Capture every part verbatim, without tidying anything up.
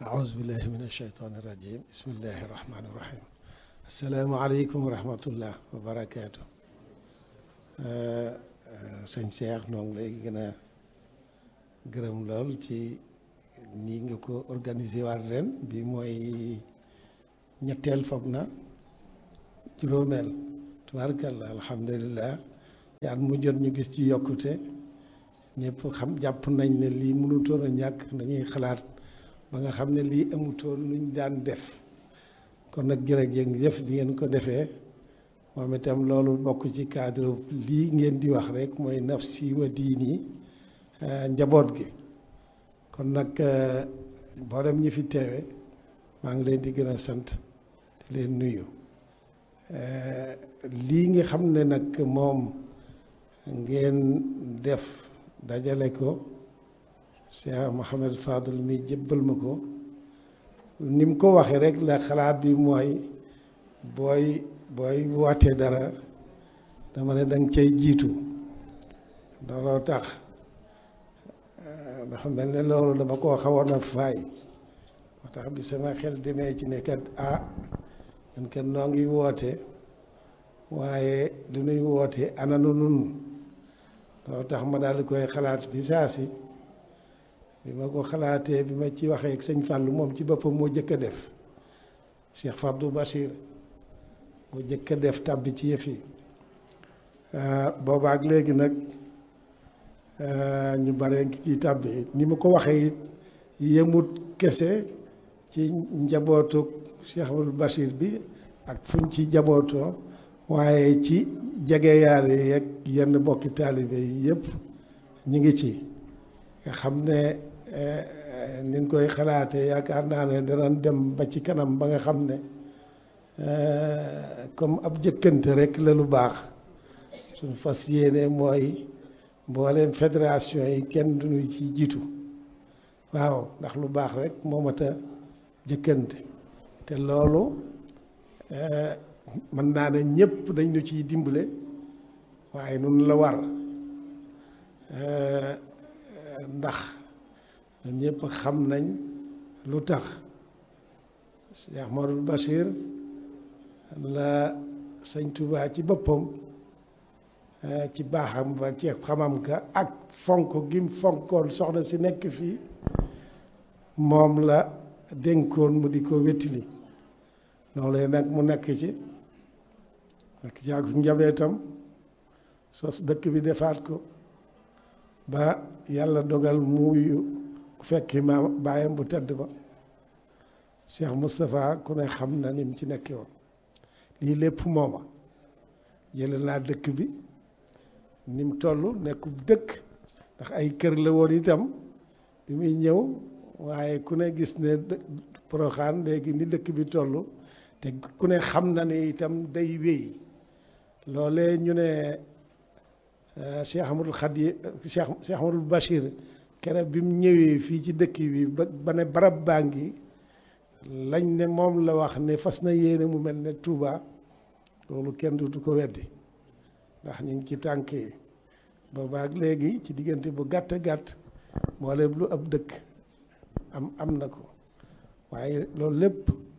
أعوذ بالله من الشيطان الرجيم بسم الله الرحمن الرحيم السلام عليكم ورحمة الله وبركاته sëñ Cheikh ñoo ngi lay gën a gërëm lool ci nii nga ko organisé waat ren bi mooy ñetteel foog na juróomeel tubaarkalla alhamdulilah yaat mu jot ñu gis ci yokkute ñëpp xam jàpp nañ ne lii mënutoon a ñàkk dañuy xalaat ba nga xam ne lii amutoon luñ daan def kon nag jërëjëf bi ngeen ko defee moom itam loolu bokk ci cadre lii ngeen di wax rek mooy nafsi wa diini njaboot gi kon nag mboolem ñi fi teewe maa ngi leen di gën a sant di leen nuyu lii nga xam ne nag moom ngeen def dajale ko Cheikh Mouhamed Fadel mi jébbal ma ko ni mu ko waxee rek la xalaat bi mooy booy booy wootee dara dama ne danga cay jiitu looloo tax dafa mel ne loolu dama koo xawoon a faay moo tax bi sama xel demee ci ne kat ah ñun kat noo ngi woote waaye lu nuy woote ananu nun loolu tax ma daal di koy xalaat bi saa si bi ma ko xalaatee bi ma ci waxee ak sëñ Fallou moom ci boppam moo jëkk a def Cheikh Fabdou Bachir moo jëkk a def tàbbi ci yëf yi boobaak léegi nag ñu bare ngi ci tàbbi ni ma ko waxee it yemut kese ci njabootu Cheikh Fabdou Bachir bi ak fuñ ci njabootoo waaye ci jegeyaale yeeg yenn bokki taalibe yi yëpp ñu ngi ci nga xam ne ni ñu koy xalaatee yaakaar naa ne danañ dem ba ci kanam ba nga xam ne comme ab jëkkante rek la lu baax suñu fas yéene mooy mbooleem fédération yi kenn duñu ci jiitu waaw ndax lu baax rek moo mat a jëkkante te loolu mën naa ne ñëpp dañ ñu ciy dimbale waaye nun la war ndax ñun ñëpp xam nañ lu tax Cheikh Modou Bachir la sëñ Touba ci boppam ci baaxam ba ci xamam ka ak fonk gim fonkoon soxna si nekk fii moom la dénkoon mu di ko wettili loolu nag mu nekk ci nekk ci ak njabootam sos dëkk bi defaat ko ba yàlla dogal muuyu fekki ma baayam bu tedd ba Cheikh Moustapha ku ne xam na ni mu ci nekke woon lii lépp mooma jële naa dëkk bi ni mu toll nekku dëkk ndax ay kër la woon itam bi muy ñëw waaye ku ne gis ne Porokhane léegi ni dëkk bi toll te ku ne xam na ne itam day wéy loolee ñu ne Cheikh Amadou Khadi Cheikh Cheikh Amadou Bachir keroog bi mu ñëwee fii ci dëkk bi ba ba ne barab baa ngi lañ ne moom la wax ne fas na yéene mu mel ne Touba loolu kenn du ko weddi ndax ñu ngi ci tànk yi boobaak léegi ci diggante bu gàtt gàtt mboolem lu ab dëkk am am na ko waaye loolu lépp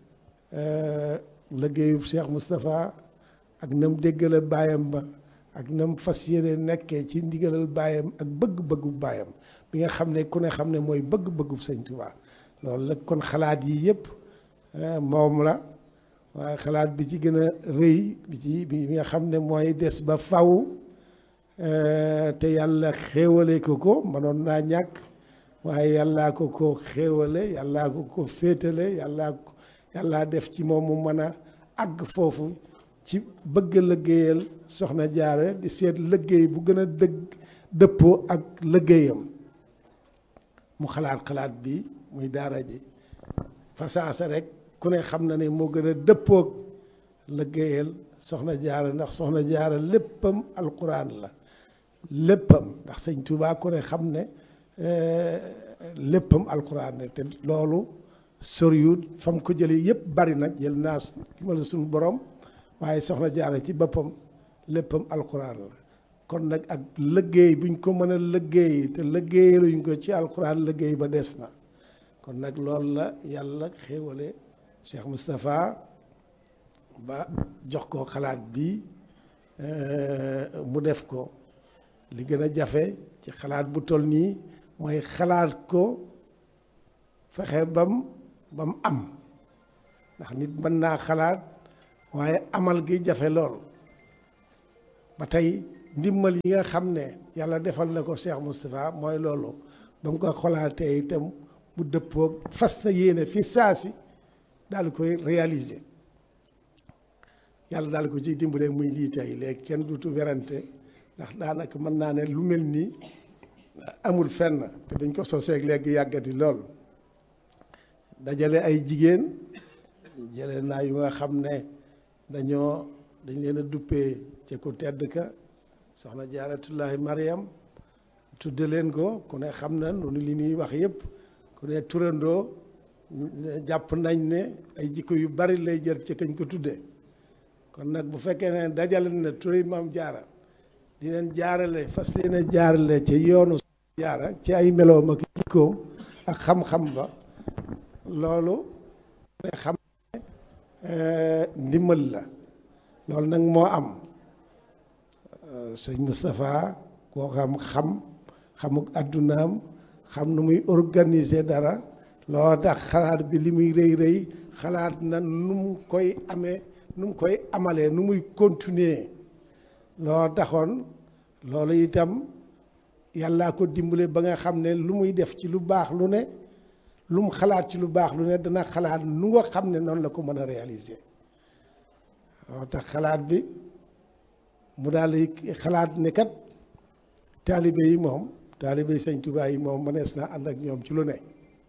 liggéeyu Cheikh Moustapha ak nam déggale baayam ba ak nam fas yéene nekkee ci ndigalal baayam ak bëgg-bëggu baayam bi nga xam ne ku ne xam ne mooy bëgg-bëggu sëñ Tuubaa loolu la kon xalaat yi yëpp moom la waaye xalaat bi ci gën a rëy bi ci bi nga xam ne mooy des ba faw te yàlla xéewale ko ko mënoon naa ñàkk waaye yàllaa ko ko xéewale yàllaa ko ko féetale yàllaa ko yàllaa def ci moom mu mën a àgg foofu ci bëgg liggéeyal soxna jaare di seet liggéey bu gën a dëgg dëppoo ak liggéeyam mu xalaat xalaat bi muy daara ji fasaasa rek ku ne xam na ne moo gën a dëppoo ak liggéeyal soxna jaare ndax soxna jaare léppam alquran la léppam ndax sëñ Tuubaa ku ne xam ne léppam alquran la te loolu soriwut fam ko jëlee yëpp bari nag jël naa ki ma la suñu borom waaye soxna jaare ci boppam léppam alquran la kon nag ak liggéey buñ ko mën a liggéey te liggéeyaluñ ko ci alquran liggéey ba des na kon nag loolu la yàlla xéewale Cheikh Moustapha ba jox ko xalaat bi mu def ko. li gën a jafe ci xalaat bu toll nii mooy xalaat ko fexe bam bam am ndax nit mën naa xalaat waaye amal gi jafe lool ba tey ndimbal yi nga xam ne yàlla defal na ko Cheikh Moustapha mooy loolu ba mu ko xalaatee itam mu dëppoo fas na yéene fi saasi daal koy réaliser yàlla daal ko ciy dimbalee muy lii tey léegi kenn dutu werante ndax daanaka mën naa ne lu mel nii amul fenn te dañ ko soseeg léegi yàggati lool dajale ay jigéen jële naa yu nga xam ne dañoo dañ leen a duppee ci ku tedd ka soxna jaaratullahi Mariam tudde leen ko ku ne xam na noonu li ñuy wax yëpp ku ne turandoo jàpp nañ ne ay jikko yu bari lay jël ci kañ ko tudde kon nag bu fekkee ne dajale na turi Maam Jaara di leen jaarale fas leen a jaarale ci yoonu jaara ci ay meloom ak jikkoom ak xam-xam ba loolu ne xam ne ndimbal la loolu nag moo am sëñ Moustapha koo xam xam xamuk addunaam xam nu muy organiser dara loo tax xalaat bi li muy rëy rëy xalaat na nu mu koy amee nu mu koy amalee nu muy continuer loo taxoon loolu itam yàllaa ko dimbale ba nga xam ne lu muy def ci lu baax lu ne lu mu xalaat ci lu baax lu ne dana xalaat nu nga xam ne noonu la ko mën a réaliser loo tax xalaat bi mu daal di xalaat ne kat taalibe yi moom taalibe yi Sëñ Tuubaa yi moom mënees naa ànd ak ñoom ci lu ne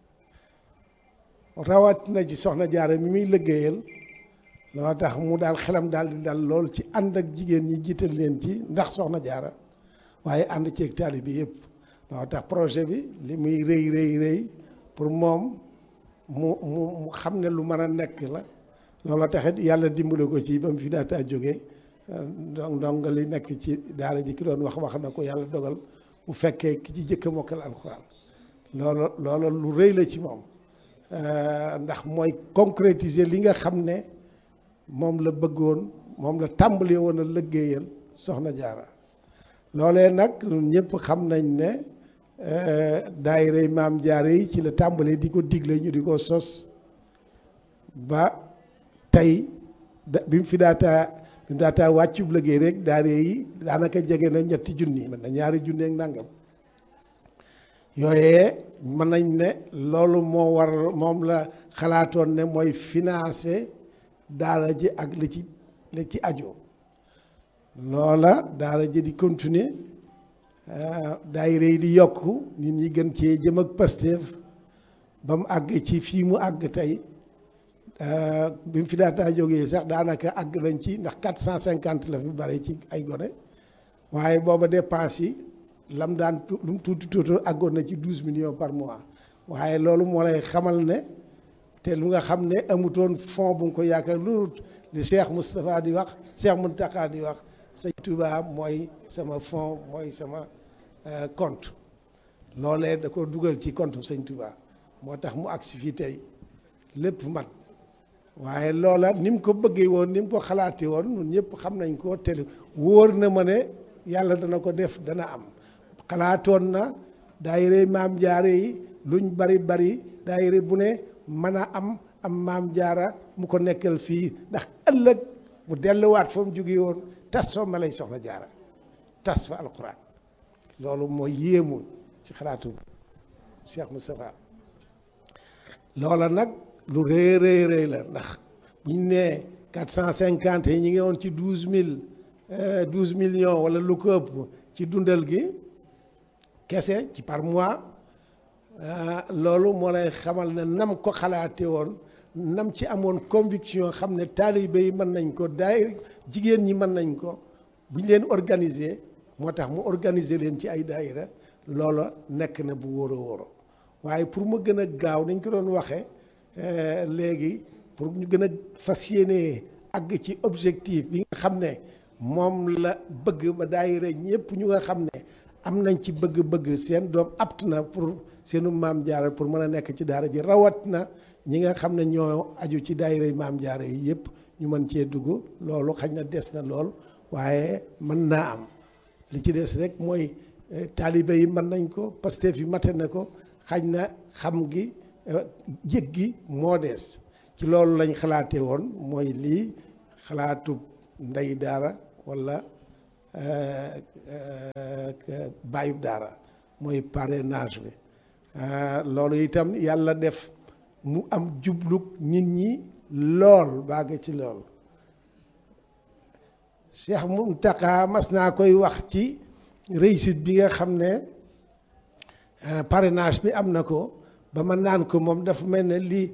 rawat na ci soxna Jaara mi muy liggéeyal loo tax mu daal xelam daal di dal lool ci ànd ak jigéen ñi jiital leen ci ndax soxna Jaara waaye ànd ceeg taalibe bi yëpp loo tax projet bi li muy rëy rëy rëy pour moom mu mu mu xam ne lu mën a nekk la loolu taxit yàlla dimbale ko ci ba mu fi daataa jógee donc donc li nekk ci daara ji ki doon wax wax na ko yàlla dogal mu fekkee ki ci jëkk a mokkal alxuraan loolu loolu lu rëy la ci moom ndax mooy concrétiser li nga xam ne moom la bëggoon moom la tàmbali woon a liggéeyal soxna Jaara loolee nag ñëpp xam nañ ne daayira Maam Jaara yi ci la tàmbalee di ko digle ñu di ko sos ba tey bi mu fi daataa bi mu daataa wàccub liggéey rek daayira yi daanaka jege na ñetti junni mën na ñaari junni ak nangam yooyee mën nañ ne loolu moo war moom la xalaatoon ne mooy financer daara ji ak li ci li ci aju loola daara ji di continuer daayira yi di yokk nit ñi gën cee jëm ak Pastef ba mu àgg ci fii mu àgg tey bi mu fi daataa jógee sax daanaka àgg nañ ci ndax quatre cent cinquante la fi bare ci ay gone waaye booba dépense yi lam daan lu mu tuuti tuuti àggoon na ci douze millions par mois waaye loolu moo lay xamal ne te lu nga xam ne amutoon fond bu nga ko yaakaar loolu li Cheikh Moustapha di wax Cheikh Mountakha di wax Sëñ Touba mooy sama fond mooy sama compte loolee da ko dugal ci compte Sëñ Touba moo tax mu agsi fii tey lépp mat waaye loola ni mu ko bëggee woon ni mu ko xalaatee woon ñun ñëpp xam nañ ko te wóor na ma ne yàlla dana ko def dana am xalaatoon na daayira Maam Jaara yi luñ bari bari daayira bu ne mën a am am Maam Jaara mu ko nekkal fii ndax ëllëg mu delluwaat fa mu jóge woon tas fa ma lay soxna Jaara tas fa alquran loolu mooy yéemu ci xalaatu Cheikh Moustapha loola nag lu rëy rëy rëy la ndax bu ñu nee quatre cent cinquante yi ñu ngi woon ci douze mille douze millions wala lu ko ëpp ci dundal gi kese ci par mois loolu moo lay xamal ne nam ko xalaate woon nam ci amoon conviction xam ne taalibe yi mën nañ ko daay jigéen ñi mën nañ ko bu ñu leen organiser moo tax mu organiser leen ci ay daayira loola nekk na bu wóor a wóor waaye pour mu gën a gaaw nañ ko doon waxee léegi pour ñu gën a fas yéene àgg ci objectif bi nga xam ne moom la bëgg ba daayira ñëpp ñu nga xam ne am nañ ci bëgg-bëgg seen doom apt na pour seenu maam jaara pour mën a nekk ci daara ji rawat na ñi nga xam ne ñoo aju ci daayira maam jaara yi yëpp ñu mën cee dugg loolu xañ na des na lool waaye mën naa am li ci des rek mooy taalibe yi mën nañ ko Pastef yi mate na ko xañ na xam gi jég gi moo des ci loolu lañ xalaatee woon mooy lii xalaatu ndey daara walla bàyyub daara mooy parrainage bi loolu itam yàlla def mu am jublug nit ñi lool bàgg ci lool Cheikh Mountakha mas naa koy wax ci réussite bi nga xam ne parrainage bi am na ko ba ma naan ko moom dafa mel ne lii